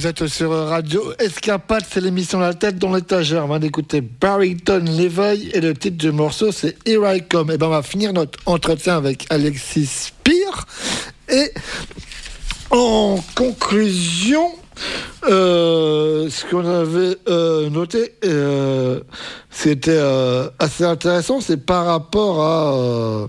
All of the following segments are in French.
vous êtes sur Radio Escapade, c'est l'émission La tête dans l'étagère. On va d'écouter Barrington Levy et le titre du morceau c'est Here I Come. Et ben on va finir notre entretien avec Alexis Spire. Et en conclusion, ce qu'on avait noté, c'était assez intéressant, c'est par rapport à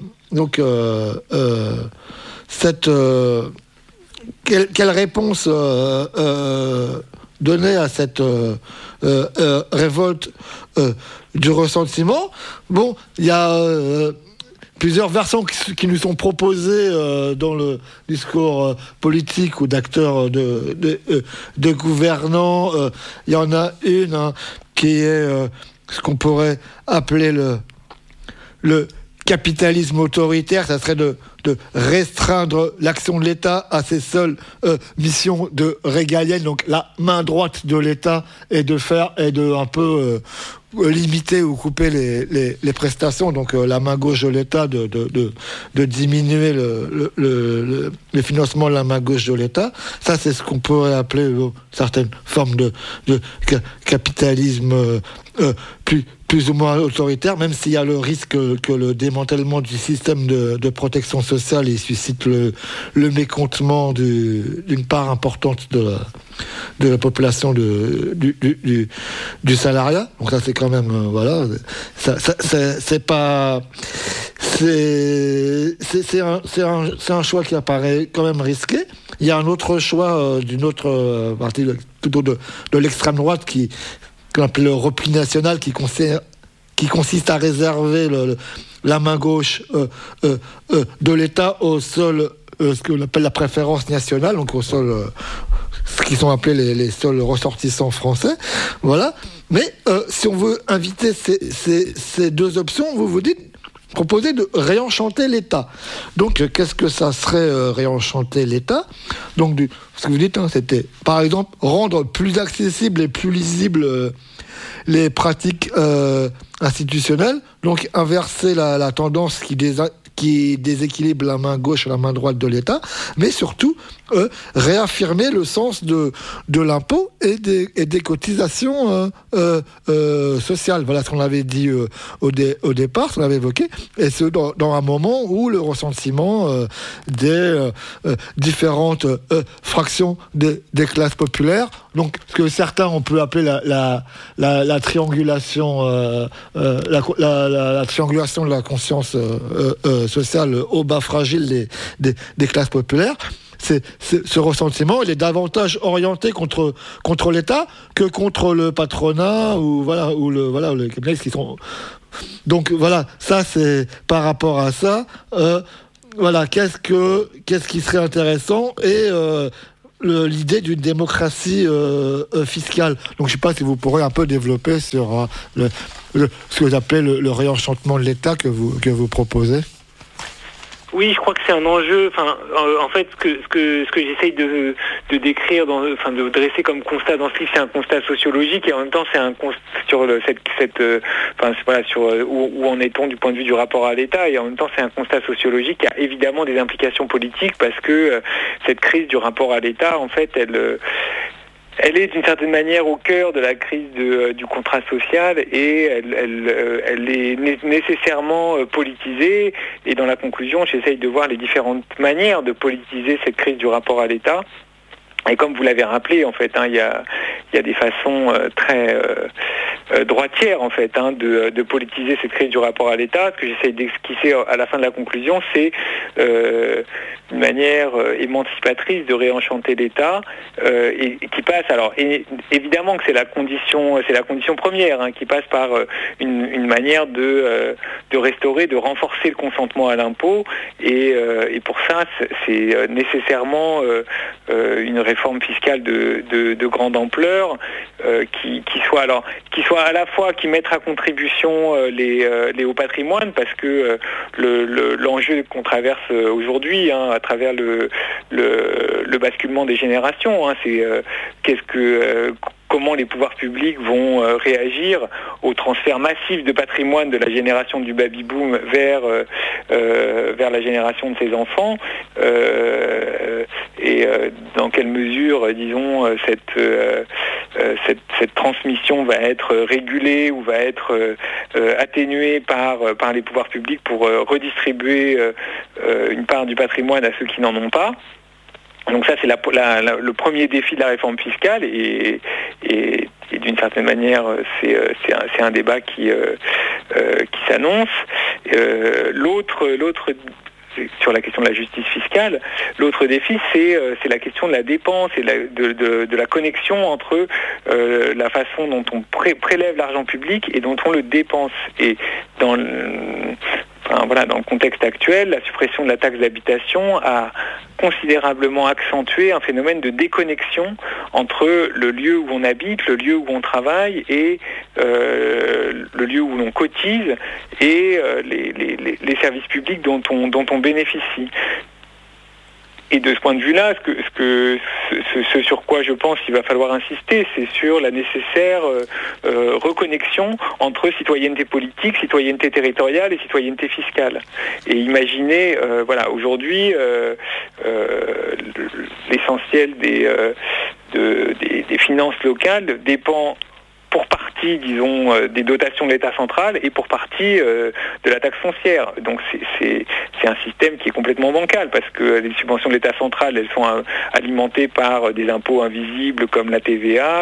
cette quelle réponse donner à cette révolte du ressentiment. Bon, il y a plusieurs versions qui nous sont proposées dans le discours politique ou d'acteurs de gouvernants. Il y en a une qui est ce qu'on pourrait appeler le capitalisme autoritaire. Ça serait de restreindre l'action de l'État à ses seules missions de régalienne, donc la main droite de l'État, et de un peu limiter ou couper les prestations, donc la main gauche de l'État, de diminuer le financement de la main gauche de l'État. Ça, c'est ce qu'on pourrait appeler certaines formes de capitalisme plus ou moins autoritaire, même s'il y a le risque que le démantèlement du système de protection sociale il suscite le mécontentement d'une part importante de la population du salariat. Donc ça, c'est quand même c'est un choix qui apparaît quand même risqué. Il y a un autre choix d'une autre partie plutôt de l'extrême droite qu'on appelle le repli national, qui consiste à réserver la main gauche de l'État au sol, ce qu'on appelle la préférence nationale, donc au sol, ce qui sont appelés les seuls ressortissants français. Voilà. Mais si on veut inviter ces deux options, vous dites proposer de réenchanter l'État. Donc, qu'est-ce que ça serait réenchanter l'État ? Donc, ce que vous dites, c'était, par exemple, rendre plus accessible et plus lisible les pratiques institutionnelles, donc inverser la tendance qui déséquilibre la main gauche et la main droite de l'État, mais surtout réaffirmer le sens de l'impôt et des cotisations sociales. Voilà ce qu'on avait dit au départ, ce qu'on avait évoqué, et ce dans un moment où le ressentiment des différentes fractions des classes populaires, donc ce que certains on peut appeler la triangulation, la triangulation de la conscience sociale au bas fragile des classes populaires. Ce ressentiment, il est davantage orienté contre l'État que contre le patronat ou les capitalistes qui sont. Donc voilà, ça c'est par rapport à ça. Qu'est-ce qui serait intéressant et l'idée d'une démocratie fiscale. Donc je ne sais pas si vous pourrez un peu développer sur ce que vous appelez le réenchantement de l'État que vous proposez. Oui, je crois que c'est un enjeu. En fait, ce que j'essaye de décrire, de dresser comme constat dans ce livre, c'est un constat sociologique et en même temps c'est un constat sur où en est-on du point de vue du rapport à l'État, et en même temps c'est un constat sociologique qui a évidemment des implications politiques parce que cette crise du rapport à l'État, en fait, elle est d'une certaine manière au cœur de la crise du contrat social et elle est nécessairement politisée. Et dans la conclusion, j'essaye de voir les différentes manières de politiser cette crise du rapport à l'État. Et comme vous l'avez rappelé, en fait, il y a des façons très droitières, en fait, de politiser cette crise du rapport à l'État. Ce que j'essaye d'esquisser à la fin de la conclusion, c'est une manière émancipatrice de réenchanter l'État et qui passe. Alors, évidemment que c'est la condition première, qui passe par une manière de restaurer, de renforcer le consentement à l'impôt. Et pour ça, c'est nécessairement une réforme fiscale de grande ampleur qui soit à la fois qui mette à contribution les hauts patrimoines, parce que l'enjeu qu'on traverse aujourd'hui à travers le basculement des générations, c'est comment les pouvoirs publics vont réagir au transfert massif de patrimoine de la génération du baby-boom vers la génération de ses enfants. dans quelle mesure, disons, cette transmission va être régulée ou va être atténuée par les pouvoirs publics pour redistribuer une part du patrimoine à ceux qui n'en ont pas. Donc ça, c'est le premier défi de la réforme fiscale et d'une certaine manière, c'est un débat qui s'annonce. L'autre sur la question de la justice fiscale, l'autre défi, c'est la question de la dépense et de la connexion entre la façon dont on prélève l'argent public et dont on le dépense. Et dans le contexte actuel, la suppression de la taxe d'habitation a considérablement accentué un phénomène de déconnexion entre le lieu où on habite, le lieu où on travaille et le lieu où l'on cotise et les services publics dont on bénéficie. Et de ce point de vue-là, ce sur quoi je pense qu'il va falloir insister, c'est sur la nécessaire reconnexion entre citoyenneté politique, citoyenneté territoriale et citoyenneté fiscale. Et imaginez, aujourd'hui, l'essentiel des finances locales dépend pour partie, disons, des dotations de l'État central et pour partie de la taxe foncière. Donc c'est un système qui est complètement bancal parce que les subventions de l'État central, elles sont alimentées par des impôts invisibles comme la TVA,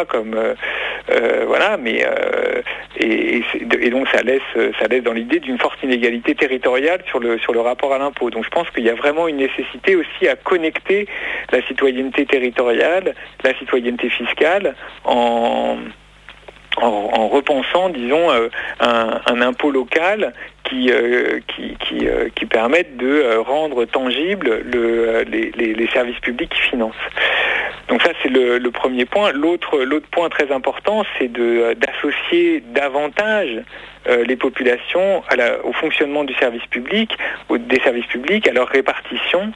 et donc ça laisse dans l'idée d'une forte inégalité territoriale sur le rapport à l'impôt. Donc je pense qu'il y a vraiment une nécessité aussi à connecter la citoyenneté territoriale, la citoyenneté fiscale en repensant, disons, un impôt local qui permette de rendre tangibles les services publics qui financent. Donc ça, c'est le premier point. L'autre point très important, c'est d'associer davantage les populations au fonctionnement du service public, des services publics, à leur répartition,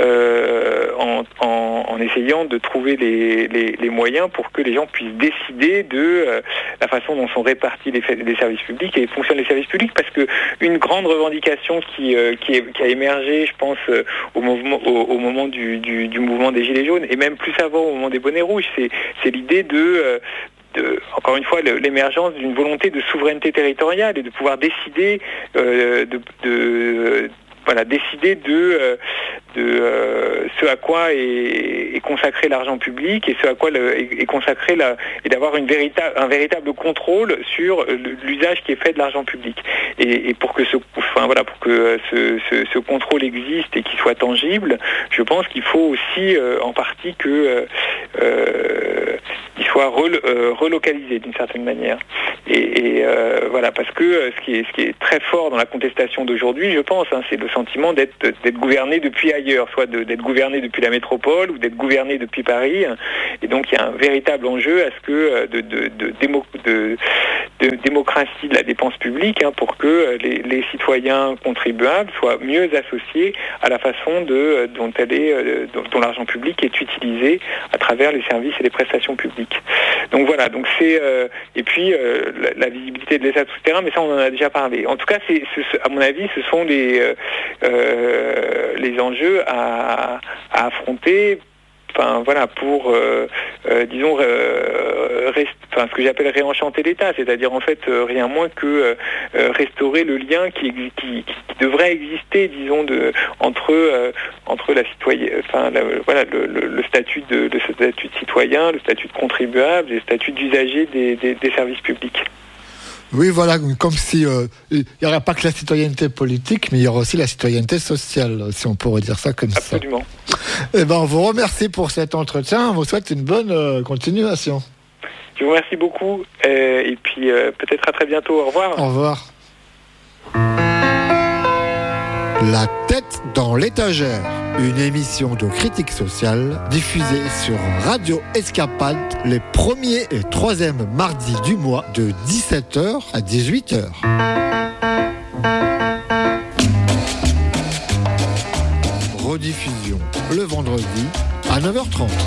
en essayant de trouver les moyens pour que les gens puissent décider de la façon dont sont répartis les services publics et fonctionnent les services publics, parce que une grande revendication qui a émergé, je pense, au moment du mouvement des Gilets jaunes, et même plus avant au moment des bonnets rouges, c'est l'idée encore une fois, l'émergence d'une volonté de souveraineté territoriale et de pouvoir décider décider de ce à quoi est consacré l'argent public et ce à quoi est consacré et d'avoir un véritable contrôle sur l'usage qui est fait de l'argent public. Et pour que ce contrôle existe et qu'il soit tangible, je pense qu'il faut aussi en partie qu'il soit relocalisé d'une certaine manière. Parce que ce qui est très fort dans la contestation d'aujourd'hui, je pense, c'est le sentiment d'être gouverné depuis ailleurs, soit d'être gouverné depuis la métropole ou d'être gouverné depuis Paris. Et donc il y a un véritable enjeu à ce que de démocratie de la dépense publique, pour que les citoyens contribuables soient mieux associés à la façon dont l'argent public est utilisé à travers les services et les prestations publiques. Donc voilà, c'est et puis la visibilité de l'État sur le terrain, mais ça on en a déjà parlé. En tout cas, à mon avis, ce sont les enjeux à affronter. Pour disons ce que j'appelle réenchanter l'État, c'est-à-dire en fait rien moins que restaurer le lien qui devrait exister, disons, entre la citoyenne, le statut de citoyen, le statut de contribuable et le statut d'usager des services publics. Oui, voilà, comme si il n'y aurait pas que la citoyenneté politique, mais il y aura aussi la citoyenneté sociale, si on pourrait dire ça comme Absolument. ça. Absolument. On vous remercie pour cet entretien. On vous souhaite une bonne continuation. Je vous remercie beaucoup. Et puis peut-être à très bientôt. Au revoir. Au revoir. La tête dans l'étagère, une émission de critique sociale diffusée sur Radio Escapade les 1er et 3e mardis du mois de 17h à 18h. Rediffusion le vendredi à 9h30.